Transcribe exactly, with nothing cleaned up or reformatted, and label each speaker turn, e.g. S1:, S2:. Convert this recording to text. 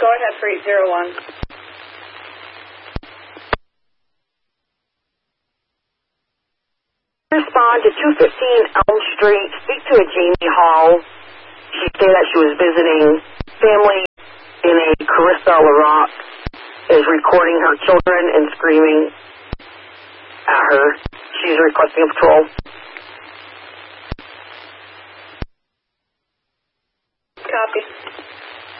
S1: Go ahead for eight zero one.
S2: Respond to two fifteen Elm Street. Speak to a Jamie Hall. She said that she was visiting family in a Carissa LaRock is recording her children and screaming at her. She's requesting a patrol.
S1: Copy.